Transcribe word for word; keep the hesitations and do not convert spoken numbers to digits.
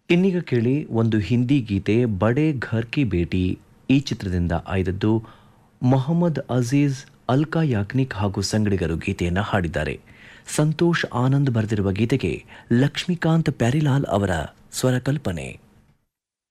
ಇನ್ನೀಗ ಕೇಳಿ ಒಂದು ಹಿಂದಿ ಗೀತೆ ಬಡೆ ಘರ್ ಕಿ ಬೇಟಿ. ಈ ಚಿತ್ರದಿಂದ ಆಯ್ದದ್ದು ಮೊಹಮ್ಮದ್ ಅಜೀಜ್, ಅಲ್ಕಾ ಯಾಗ್ನಿಕ್ ಹಾಗೂ ಸಂಗಡಿಗರು ಗೀತೆಯನ್ನು ಹಾಡಿದ್ದಾರೆ. ಸಂತೋಷ್ ಆನಂದ್ ಬರೆದಿರುವ ಗೀತೆಗೆ ಲಕ್ಷ್ಮೀಕಾಂತ್ ಪ್ಯಾರಿಲಾಲ್ ಅವರ ಸ್ವರಕಲ್ಪನೆ.